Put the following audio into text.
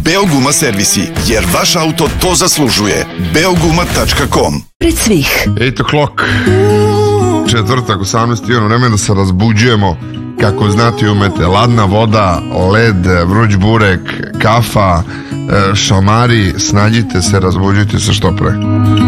Beoguma servisi, jer vaš auto to zaslužuje. Beoguma.com. Pred svih 8 o'clock, četvrtak, 18. juna, vreme da se razbuđujemo. Kako znate i umete, ladna voda, led, vruć burek, kafa, šamari, snađite se, razbuđujte se što pre.